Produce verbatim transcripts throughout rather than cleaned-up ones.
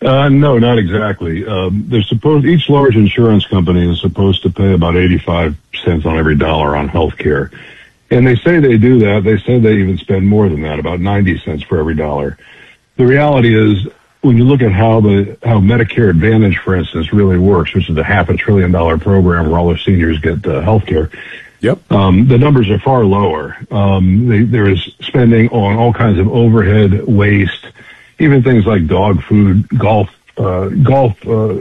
Uh, no, not exactly. Um, they're supposed, each large insurance company is supposed to pay about eighty-five cents on every dollar on health care. And they say they do that. They say they even spend more than that, about ninety cents for every dollar. The reality is, when you look at how the how Medicare Advantage, for instance, really works, which is a half a trillion dollar program where all the seniors get uh, health care, yep. um, the numbers are far lower. Um, they, there is spending on all kinds of overhead, waste, even things like dog food, golf, uh, golf uh,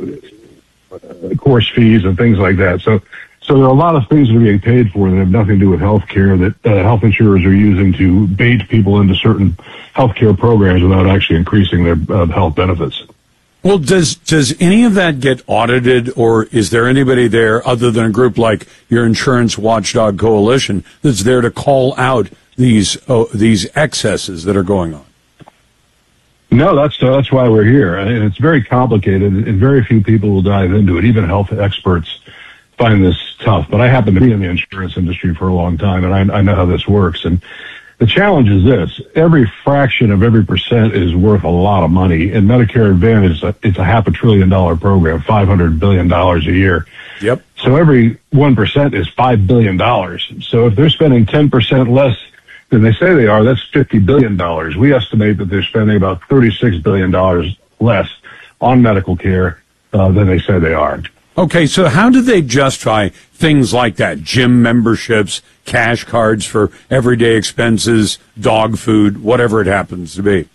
course fees, and things like that. So, so there are a lot of things that are being paid for that have nothing to do with health care that uh, health insurers are using to bait people into certain health care programs without actually increasing their uh, health benefits. Well, does does any of that get audited, or is there anybody there other than a group like your Insurance Watchdog Coalition that's there to call out these uh, these excesses that are going on? No, that's uh, that's why we're here, and it's very complicated, and very few people will dive into it. Even health experts find this tough. But I happen to be in the insurance industry for a long time, and I, I know how this works. And the challenge is this: every fraction of every percent is worth a lot of money. In Medicare Advantage, it's a half a trillion dollar program, five hundred billion dollars a year. Yep. So every one percent is five billion dollars. So if they're spending ten percent less than they say they are, that's fifty billion dollars. We estimate that they're spending about thirty-six billion dollars less on medical care uh, than they say they are. Okay, so how do they justify things like that? Gym memberships, cash cards for everyday expenses, dog food, whatever it happens to be?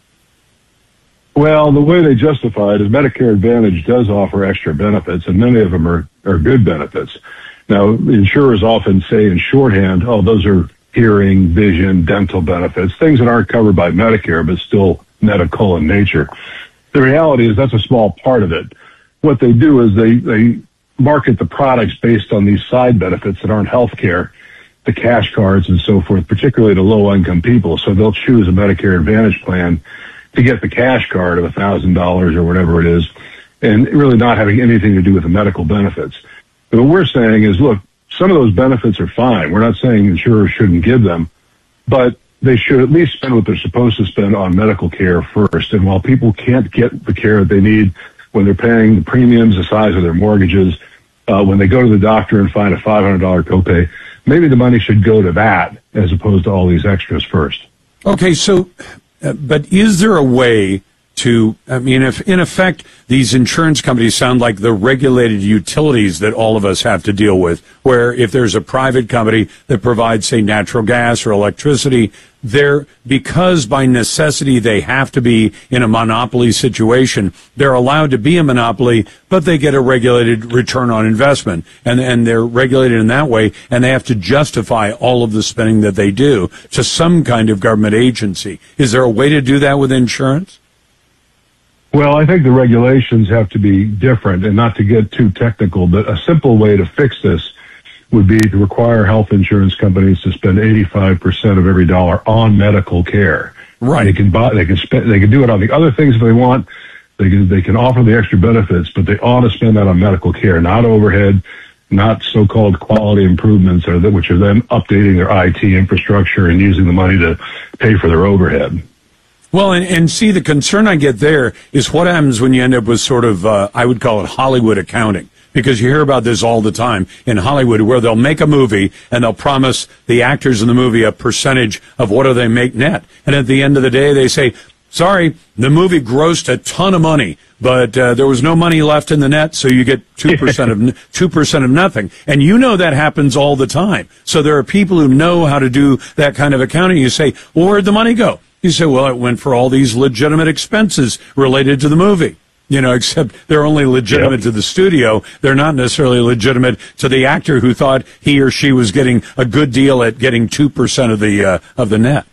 Well, the way they justify it is Medicare Advantage does offer extra benefits, and many of them are, are good benefits. Now, insurers often say in shorthand, oh, those are hearing, vision, dental benefits, things that aren't covered by Medicare but still medical in nature. The reality is that's a small part of it. What they do is they, they market the products based on these side benefits that aren't health care, the cash cards and so forth, particularly to low-income people. So they'll choose a Medicare Advantage plan to get the cash card of one thousand dollars or whatever it is, and really not having anything to do with the medical benefits. But what we're saying is, look, some of those benefits are fine. We're not saying insurers shouldn't give them, but they should at least spend what they're supposed to spend on medical care first. And while people can't get the care that they need when they're paying the premiums, the size of their mortgages, uh, when they go to the doctor and find a five hundred dollars copay, maybe the money should go to that as opposed to all these extras first. Okay, so, uh, but is there a way to, I mean, if in effect these insurance companies sound like the regulated utilities that all of us have to deal with, where if there's a private company that provides, say, natural gas or electricity, they're, because by necessity they have to be in a monopoly situation, they're allowed to be a monopoly, but they get a regulated return on investment, and, and they're regulated in that way, and they have to justify all of the spending that they do to some kind of government agency. Is there a way to do that with insurance? Well, I think the regulations have to be different, and not to get too technical, but a simple way to fix this would be to require health insurance companies to spend eighty-five percent of every dollar on medical care. Right. They can buy, they can spend, they can do it on the other things if they want. They can, they can offer the extra benefits, but they ought to spend that on medical care, not overhead, not so-called quality improvements, or that, which are then updating their I T infrastructure and using the money to pay for their overhead. Well, and, and see, the concern I get there is what happens when you end up with sort of, uh, I would call it Hollywood accounting. Because you hear about this all the time in Hollywood, where they'll make a movie and they'll promise the actors in the movie a percentage of what do they make net. And at the end of the day, they say, sorry, the movie grossed a ton of money, but uh, there was no money left in the net, so you get two percent of two percent of nothing. And you know that happens all the time. So there are people who know how to do that kind of accounting. You say, well, where'd the money go? You say, well, it went for all these legitimate expenses related to the movie. You know, except they're only legitimate yep. to the studio. They're not necessarily legitimate to the actor who thought he or she was getting a good deal at getting two percent of the uh, of the net.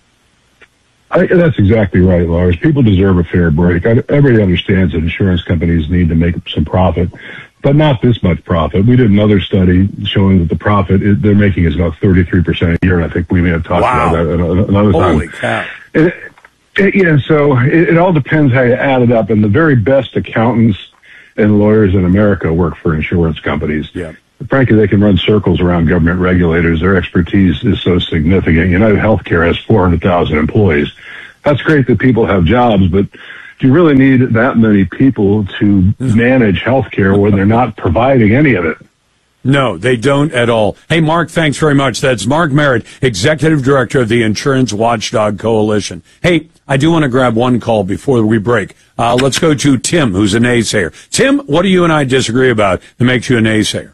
I, that's exactly right, Lars. People deserve a fair break. I, everybody understands that insurance companies need to make some profit, but not this much profit. We did another study showing that the profit is, they're making is about thirty-three percent a year, and I think we may have talked wow. about that another time. Holy cow. It, it, yeah, so it, it all depends how you add it up, and the very best accountants and lawyers in America work for insurance companies. Yeah. Frankly, they can run circles around government regulators. Their expertise is so significant. United Healthcare has four hundred thousand employees. That's great that people have jobs, but do you really need that many people to manage healthcare when they're not providing any of it? No, they don't at all. Hey, Mark, thanks very much. That's Mark Merritt, Executive Director of the Insurance Watchdog Coalition. Hey, I do want to grab one call before we break. Uh, let's go to Tim, who's a naysayer. Tim, what do you and I disagree about that makes you a naysayer?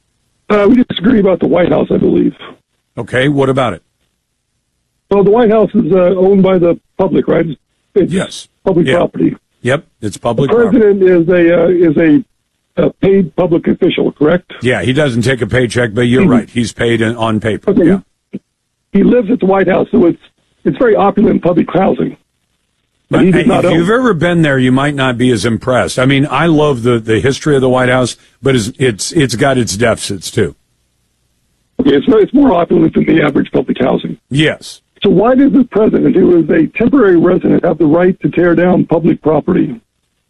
Uh, we disagree about the White House, I believe. Okay, what about it? Well, the White House is uh, owned by the public, right? It's yes. Public yep. property. Yep, it's public the president property. is a uh, is a a paid public official, correct? Yeah, he doesn't take a paycheck, but you're mm-hmm. right. He's paid in, on paper. Okay. Yeah. He lives at the White House, so it's it's very opulent public housing. But hey, if own. you've ever been there, you might not be as impressed. I mean, I love the, the history of the White House, but it's it's, it's got its deficits, too. Okay, it's, it's more opulent than the average public housing. Yes. So why does the president, who is a temporary resident, have the right to tear down public property?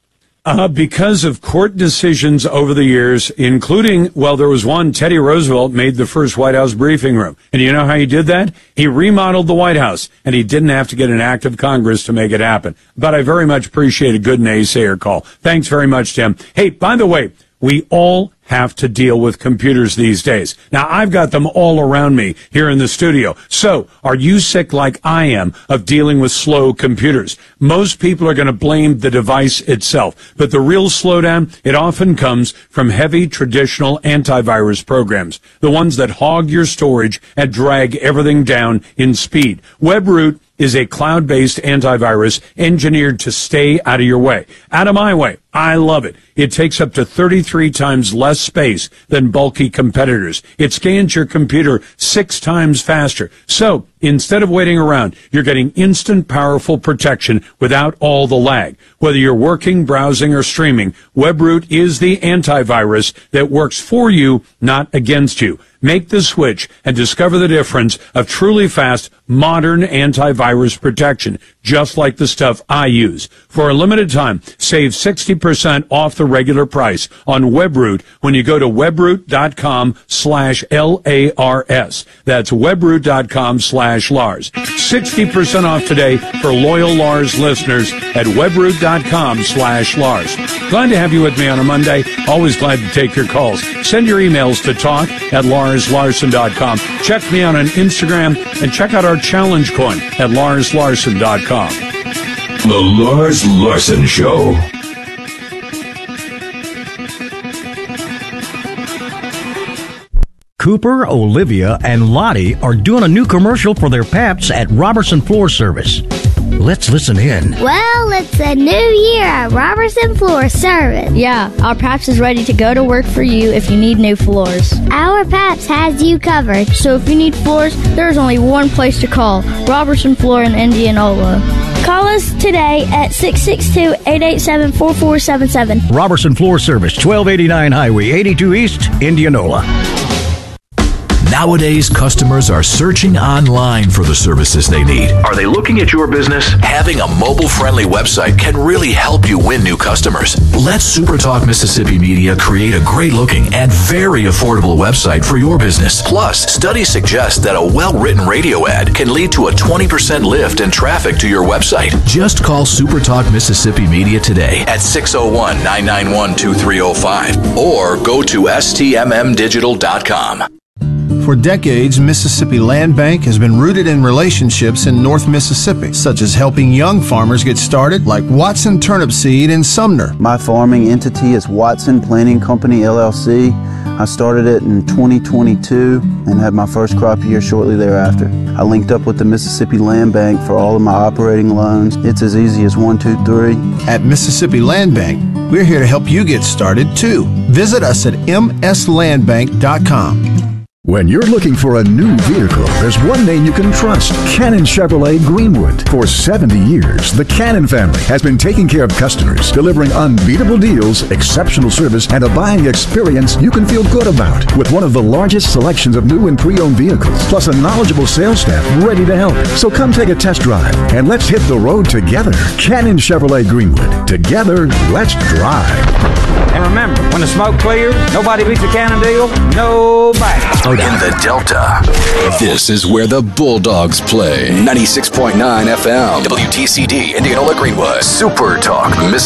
Uh, because of court decisions over the years, including, well, there was one, Teddy Roosevelt made the first White House briefing room. And you know how he did that? He remodeled the White House, and he didn't have to get an act of Congress to make it happen. But I very much appreciate a good naysayer call. Thanks very much, Tim. Hey, by the way, we all have to deal with computers these days. Now, I've got them all around me here in the studio. So, are you sick like I am of dealing with slow computers? Most people are going to blame the device itself. But the real slowdown, it often comes from heavy traditional antivirus programs, the ones that hog your storage and drag everything down in speed. WebRoot is a cloud-based antivirus engineered to stay out of your way. Out of my way. I love it. It takes up to thirty-three times less space than bulky competitors. It scans your computer six times faster. So, instead of waiting around, you're getting instant, powerful protection without all the lag. Whether you're working, browsing, or streaming, WebRoot is the antivirus that works for you, not against you. Make the switch and discover the difference of truly fast, modern antivirus protection, just like the stuff I use. For a limited time, save sixty percent off the regular price on WebRoot when you go to webroot.com slash L-A-R-S. That's webroot.com slash Lars. sixty percent off today for loyal Lars listeners at webroot.com slash Lars. Glad to have you with me on a Monday. Always glad to take your calls. Send your emails to talk at lars larson dot com. Check me out on Instagram and check out our challenge coin at lars larson dot com. The Lars Larson Show. Cooper, Olivia, and Lottie are doing a new commercial for their paps at Robertson Floor Service. Let's listen in. Well, it's a new year at Robertson Floor Service. Yeah, our Paps is ready to go to work for you if you need new floors. Our Paps has you covered. So if you need floors, there's only one place to call, Robertson Floor in Indianola. Call us today at six six two, eight eight seven, four four seven seven. Robertson Floor Service, twelve eighty-nine Highway eighty-two East, Indianola. Nowadays, customers are searching online for the services they need. Are they looking at your business? Having a mobile-friendly website can really help you win new customers. Let SuperTalk Mississippi Media create a great-looking and very affordable website for your business. Plus, studies suggest that a well-written radio ad can lead to a twenty percent lift in traffic to your website. Just call SuperTalk Mississippi Media today at six oh one, nine nine one, two three oh five or go to S T M M digital dot com. For decades, Mississippi Land Bank has been rooted in relationships in North Mississippi, such as helping young farmers get started, like Watson Turnip Seed in Sumner. My farming entity is Watson Planting Company, L L C. I started it in twenty twenty-two and had my first crop year shortly thereafter. I linked up with the Mississippi Land Bank for all of my operating loans. It's as easy as one, two, three. At Mississippi Land Bank, we're here to help you get started, too. Visit us at m s land bank dot com. When you're looking for a new vehicle, there's one name you can trust, Cannon Chevrolet Greenwood. For seventy years, the Cannon family has been taking care of customers, delivering unbeatable deals, exceptional service, and a buying experience you can feel good about. With one of the largest selections of new and pre-owned vehicles, plus a knowledgeable sales staff ready to help. So come take a test drive, and let's hit the road together. Cannon Chevrolet Greenwood. Together, let's drive. And remember, when the smoke clears, nobody beats a Cannon deal. Nobody. A Dakota. In the Delta. This is where the Bulldogs play. ninety-six point nine F M. W T C D, Indianola Greenwood. Super Talk, Mississippi.